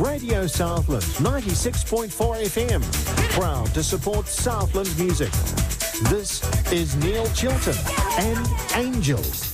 Radio Southland 96.4 FM, proud to support Southland music. This is Neil Chilton and Angels.